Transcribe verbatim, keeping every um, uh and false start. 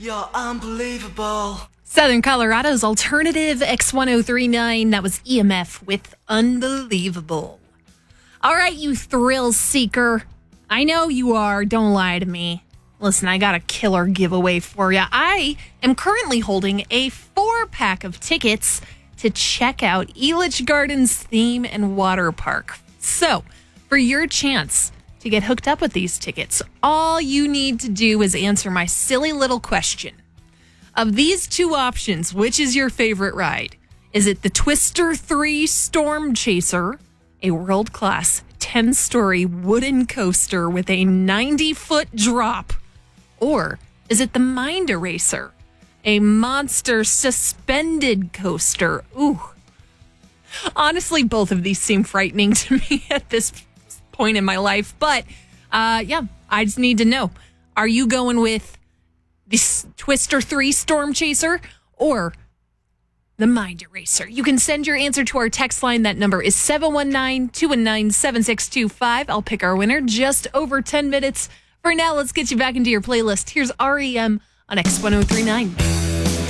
You're unbelievable. Southern Colorado's alternative X ten thirty-nine. That was E M F with Unbelievable. All right, you thrill seeker. I know you are. Don't lie to me. Listen, I got a killer giveaway for you. I am currently holding a four-pack of tickets to check out Elitch Gardens Theme and Water Park. So, for your chance to get hooked up with these tickets, all you need to do is answer my silly little question. Of these two options, which is your favorite ride? Is it the Twister three Storm Chaser, a world-class ten-story wooden coaster with a ninety-foot drop? Or is it the Mind Eraser, a monster suspended coaster? Ooh. Honestly, both of these seem frightening to me at this point in my life. But, uh, yeah, I just need to know. Are you going with this Twister three Storm Chaser or the Mind Eraser? You can send your answer to our text line. That number is seven one nine, two one nine, seven six two five. I'll pick our winner just over ten minutes. For now, let's get you back into your playlist. Here's R E M on X ten thirty-nine.